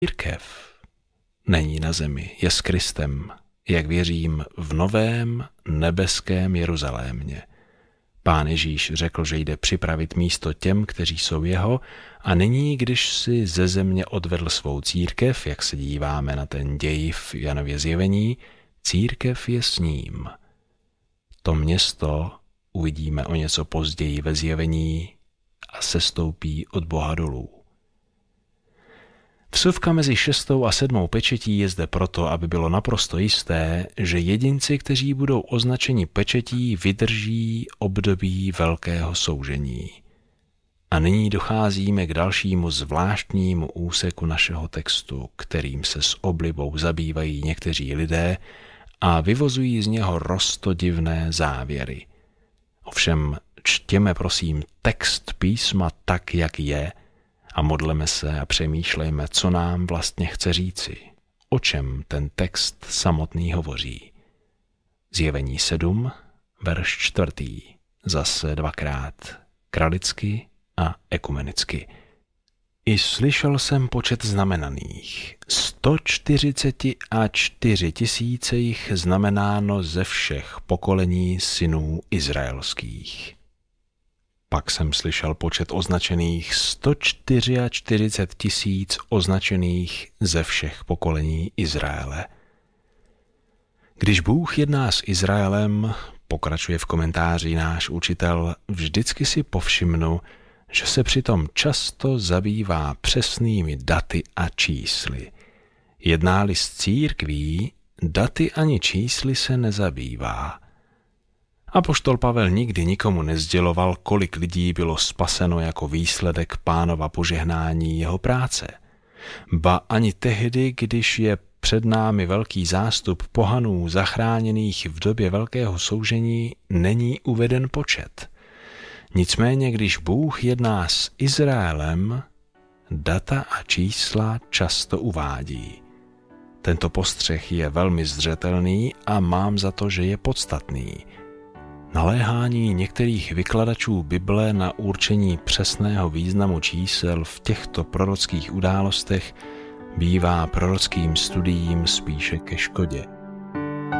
Církev není na zemi, je s Kristem, jak věřím, v novém nebeském Jeruzalémě. Pán Ježíš řekl, že jde připravit místo těm, kteří jsou jeho, a nyní, když si ze země odvedl svou církev, jak se díváme na ten děj v Janově zjevení, církev je s ním. To město uvidíme o něco později ve zjevení a sestoupí od Boha dolů. Vsuvka mezi 6. a 7. pečetí je zde proto, aby bylo naprosto jisté, že jedinci, kteří budou označeni pečetí, vydrží období velkého soužení. A nyní docházíme k dalšímu zvláštnímu úseku našeho textu, kterým se s oblibou zabývají někteří lidé a vyvozují z něho roztodivné závěry. Ovšem čtěme prosím text písma tak, jak je, a modleme se a přemýšlejme, co nám vlastně chce říci, o čem ten text samotný hovoří. Zjevení 7, verš 4, zase dvakrát, kralicky a ekumenicky. I slyšel jsem počet znamenaných, 144 000 jich znamenáno ze všech pokolení synů izraelských. Pak jsem slyšel počet označených 144 000 označených ze všech pokolení Izraele. Když Bůh jedná s Izraelem, pokračuje v komentáři náš učitel, vždycky si povšimnu, že se přitom často zabývá přesnými daty a čísly. Jedná-li s církví, daty ani čísly se nezabývá. Apoštol Pavel nikdy nikomu nesděloval, kolik lidí bylo spaseno jako výsledek Pánova požehnání jeho práce. Ba ani tehdy, když je před námi velký zástup pohanů zachráněných v době velkého soužení, není uveden počet. Nicméně, když Bůh jedná s Izraelem, data a čísla často uvádí. Tento postřeh je velmi zřetelný a mám za to, že je podstatný. Naléhání některých vykladačů Bible na určení přesného významu čísel v těchto prorockých událostech bývá prorockým studiím spíše ke škodě.